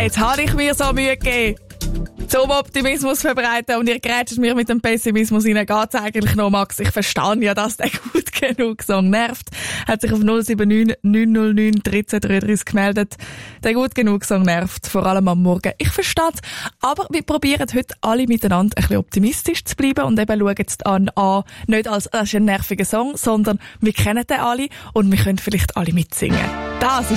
Jetzt habe ich mir so Mühe gegeben, zum Optimismus verbreiten und ihr grätscht mir mit dem Pessimismus rein. Geht's eigentlich noch, Max? Ich verstehe ja, dass der gut genug Song nervt. Hat sich auf 079 909 1333 gemeldet. Der gut genug Song nervt, vor allem am Morgen. Ich verstehe es. Aber wir probieren heute alle miteinander ein bisschen optimistisch zu bleiben und eben schauen jetzt an, nicht als das ist ein nerviger Song, sondern wir kennen den alle und wir können vielleicht alle mitsingen. Das ist